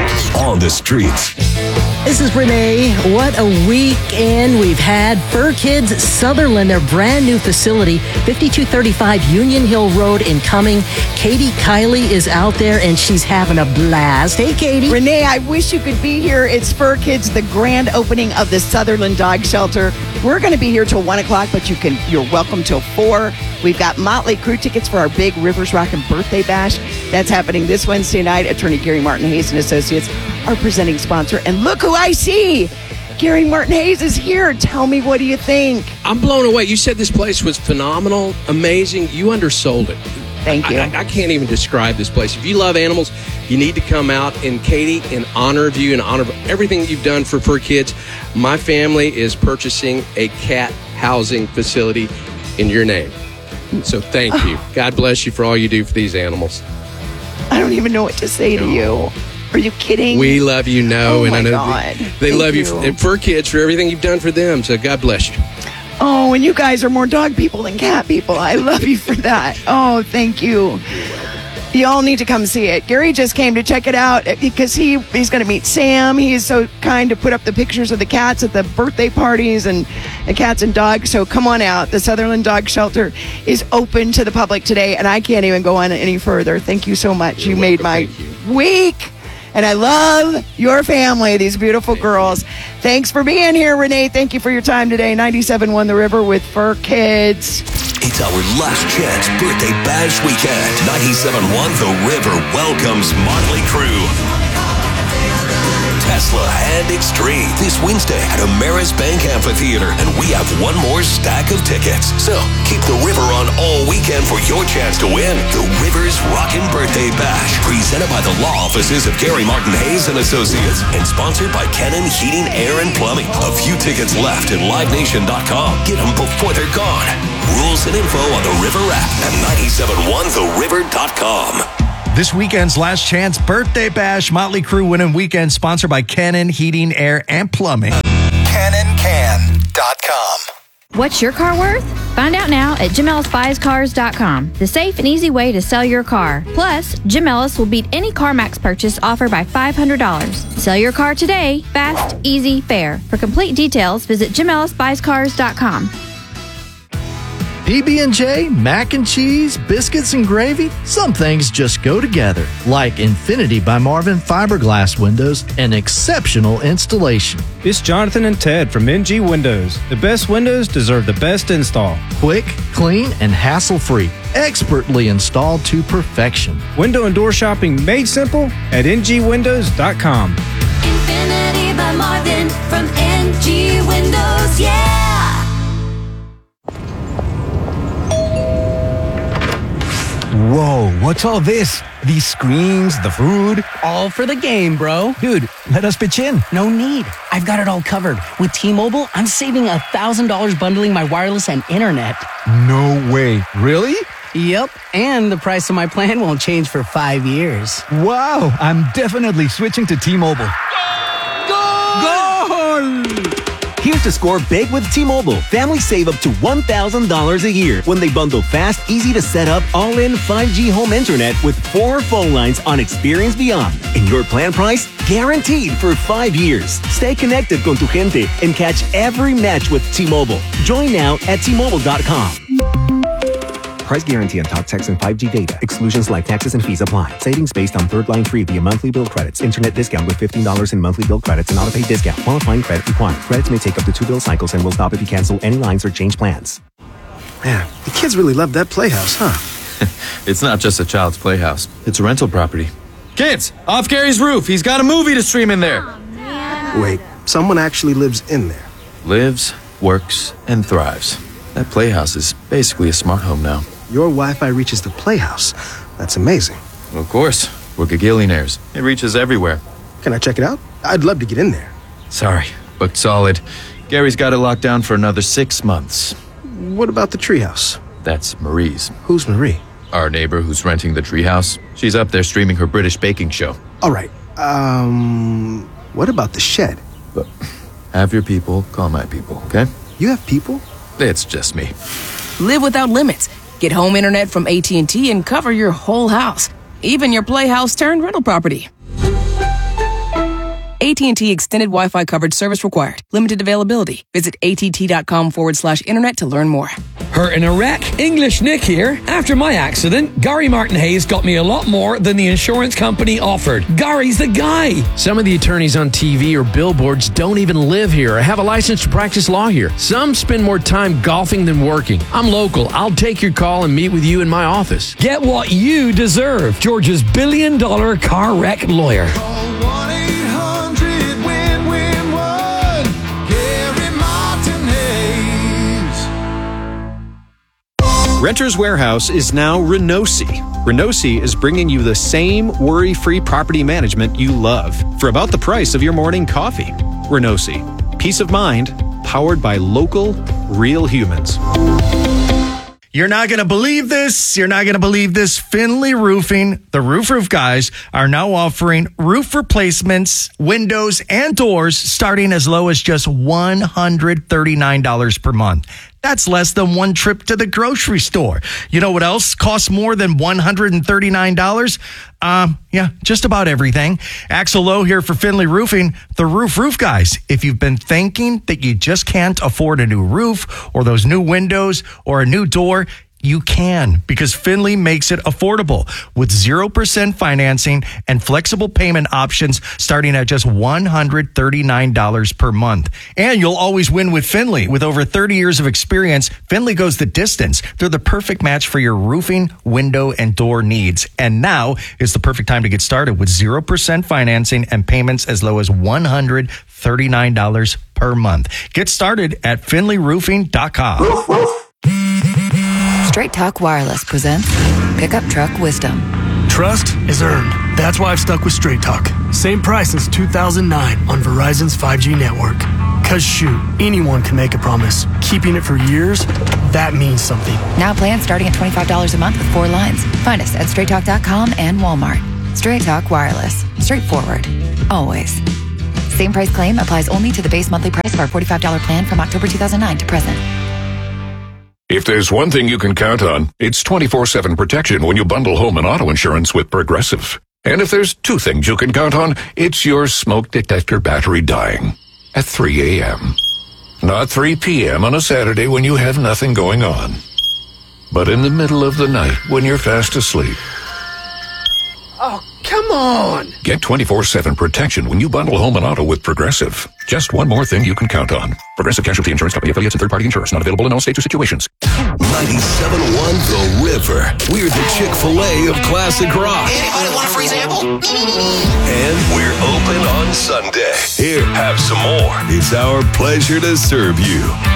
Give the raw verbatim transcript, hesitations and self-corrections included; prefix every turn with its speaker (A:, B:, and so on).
A: on the streets.
B: This is Renee. What a weekend we've had. Fur Kids Sutherland, their brand new facility, fifty-two thirty-five Union Hill Road in Cumming. Katie Kiley is out there and she's having a blast. Hey, Katie.
C: Renee, I wish you could be here. It's Fur Kids, the grand opening of the Sutherland Dog Shelter. We're going to be here till one o'clock, but you can, you're welcome till four. We've got Motley Crue tickets for our big Rivers Rockin' Birthday Bash. That's happening this Wednesday night. Attorney Gary Martin Hayes and Associates, our presenting sponsor. And look who I see. Gary Martin Hayes is here. Tell me, what do you think?
D: I'm blown away. You said this place was phenomenal, amazing. You undersold it.
C: Thank you.
D: I, I, I can't even describe this place. If you love animals, you need to come out. And Katie, in honor of you, in honor of everything you've done for Fur Kids, my family is purchasing a cat housing facility in your name. So thank you. God bless you for all you do for these animals.
C: I don't even know what to say to you. Are you kidding?
D: We love you, no.
C: Oh,
D: and
C: my
D: I know
C: God.
D: They, they
C: Thank
D: love you,
C: you.
D: for, for Kids for everything you've done for them. So God bless you.
C: Oh, and you guys are more dog people than cat people. I love you for that. Oh, thank you. You all need to come see it. Gary just came to check it out because he, he's going to meet Sam. He is so kind to put up the pictures of the cats at the birthday parties and the cats and dogs. So come on out. The Sutherland Dog Shelter is open to the public today, and I can't even go on any further. Thank you so much.
D: You're
C: you made
D: welcome.
C: my week. And I love your family, these beautiful girls. Thanks for being here, Renee. Thank you for your time today. ninety-seven point one The River with Fur Kids.
A: It's our last chance birthday bash weekend. ninety-seven point one The River welcomes Motley Crue. Tesla and Extreme this Wednesday at Ameris Bank Amphitheater, and we have one more stack of tickets. So keep the river on all weekend for your chance to win the Rivers Rockin' Birthday Bash, presented by the law offices of Gary Martin Hayes and Associates, and sponsored by Kennan Heating, Air, and Plumbing. A few tickets left at live nation dot com. Get them before they're gone. Rules and info on the River app at ninety-seven point one the river dot com.
E: This weekend's last chance birthday bash, Motley Crue winning weekend, sponsored by Kennan Heating, Air, and Plumbing.
F: Cannon Can dot com.
G: What's your car worth? Find out now at Jim Ellis Buys Cars dot com, the safe and easy way to sell your car. Plus, Jim Ellis will beat any CarMax purchase offer by five hundred dollars. Sell your car today, fast, easy, fair. For complete details, visit Jim Ellis Buys Cars dot com.
E: P B and J, mac and cheese, biscuits and gravy. Some things just go together, like Infinity by Marvin fiberglass windows and exceptional installation.
H: It's Jonathan and Ted from N G Windows. The best windows deserve the best install.
E: Quick, clean, and hassle-free. Expertly installed to perfection.
H: Window and door shopping made simple at N G Windows dot com.
I: Infinity by Marvin from N G Windows, yeah!
J: Whoa, what's all this? These screens, the food?
K: All for the game, bro.
J: Dude, let us pitch in.
K: No need. I've got it all covered. With T-Mobile, I'm saving one thousand dollars bundling my wireless and internet.
J: No way. Really?
K: Yep, and the price of my plan won't change for five years.
J: Wow, I'm definitely switching to T-Mobile.
K: Goal!
L: Here's to score big with T-Mobile. Families save up to one thousand dollars a year when they bundle fast, easy to set up, all-in five G home internet with four phone lines on Experience Beyond. And your plan price, guaranteed for five years. Stay connected con tu gente and catch every match with T-Mobile. Join now at T Mobile dot com. Price guarantee on talk, text, and five G data. Exclusions like taxes and fees apply. Savings based on third line free via monthly bill credits. Internet discount with fifteen dollars in monthly bill credits and auto-pay discount. Qualifying credit required. Credits may take up to two bill cycles and will stop if you cancel any lines or change plans.
M: Man, the kids really love that playhouse, huh?
N: It's not just a child's playhouse. It's a rental property. Kids, off Gary's roof. He's got a movie to stream in there.
M: Oh, wait, someone actually lives in there.
N: Lives, works, and thrives. That playhouse is basically a smart home now.
M: Your Wi-Fi reaches the playhouse. That's amazing.
N: Of course. We're gagillionaires. It reaches everywhere.
M: Can I check it out? I'd love to get in there.
N: Sorry, booked solid. Gary's got it locked down for another six months.
M: What about the treehouse?
N: That's Marie's.
M: Who's Marie?
N: Our neighbor who's renting the treehouse. She's up there streaming her British baking show.
M: All right. Um, what about the shed?
N: But have your people call my people, okay?
M: You have people?
N: It's just me.
O: Live without limits. Get home internet from A T and T and cover your whole house, even your playhouse turned rental property. A T and T Extended Wi-Fi Coverage Service required. Limited availability. Visit att.com forward slash internet to learn more.
P: Hurt in a wreck? English Nick here. After my accident, Gary Martin Hayes got me a lot more than the insurance company offered. Gary's the guy.
Q: Some of the attorneys on T V or billboards don't even live here or have a license to practice law here. Some spend more time golfing than working. I'm local. I'll take your call and meet with you in my office.
P: Get what you deserve. Georgia's billion dollar car wreck lawyer.
H: Renters Warehouse is now Renosi. Renosi is bringing you the same worry-free property management you love for about the price of your morning coffee. Renosi, peace of mind, powered by local, real humans.
R: You're not going to believe this. You're not going to believe this. Finley Roofing, the Roof Roof guys, are now offering roof replacements, windows, and doors starting as low as just one hundred thirty-nine dollars per month. That's less than one trip to the grocery store. You know what else costs more than one hundred thirty-nine dollars? Um, yeah, just about everything. Axel Lowe here for Finley Roofing, the Roof Roof guys. If you've been thinking that you just can't afford a new roof or those new windows or a new door, you can, because Finley makes it affordable with zero percent financing and flexible payment options starting at just one hundred thirty-nine dollars per month. And you'll always win with Finley. With over thirty years of experience, Finley goes the distance. They're the perfect match for your roofing, window, and door needs. And now is the perfect time to get started with zero percent financing and payments as low as one hundred thirty-nine dollars per month. Get started at finley roofing dot com.
S: Roof, roof. Straight Talk Wireless presents Pickup Truck Wisdom.
T: Trust is earned. That's why I've stuck with Straight Talk. Same price since two thousand nine on Verizon's five G network. Cause shoot, anyone can make a promise. Keeping it for years, that means something.
S: Now plans starting at twenty-five dollars a month with four lines. Find us at straight talk dot com and Walmart. Straight Talk Wireless. Straightforward. Always. Same price claim applies only to the base monthly price of our forty-five dollars plan from October two thousand nine to present.
U: If there's one thing you can count on, it's twenty-four seven protection when you bundle home and auto insurance with Progressive. And if there's two things you can count on, it's your smoke detector battery dying at three a.m. Not three p.m. on a Saturday when you have nothing going on, but in the middle of the night when you're fast asleep.
M: Oh, come on!
U: Get twenty-four seven protection when you bundle home and auto with Progressive. Just one more thing you can count on. Progressive Casualty Insurance Company affiliates and third-party insurers. Not available in all states or situations.
A: ninety-seven point one The River. We're the Chick-fil-A of classic rock.
V: Anybody want a free sample?
A: And we're open on Sunday. Here, have some more. It's our pleasure to serve you.